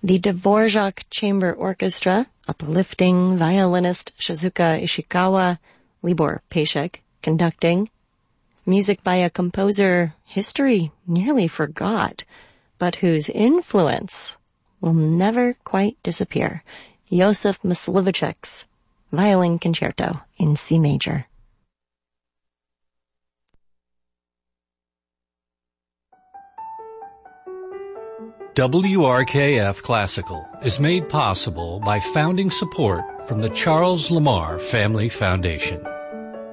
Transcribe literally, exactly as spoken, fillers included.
The Dvorak Chamber Orchestra, uplifting violinist Shizuka Ishikawa, Libor Pashek, conducting. Music by a composer history nearly forgot, but whose influence will never quite disappear. Josef Mysliveček's Violin Concerto in C major. W R K F Classical is made possible by founding support from the Charles Lamar Family Foundation.